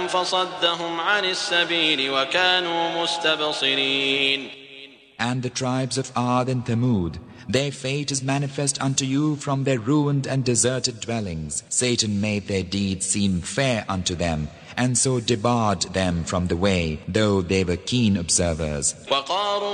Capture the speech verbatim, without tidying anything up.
فصدهم عن السبيل وكانوا مستبصرين. And the tribes of Ad and Thamud, their fate is manifest unto you from their ruined and deserted dwellings. Satan made their deeds seem fair unto them, and so debarred them from the way, though they were keen observers.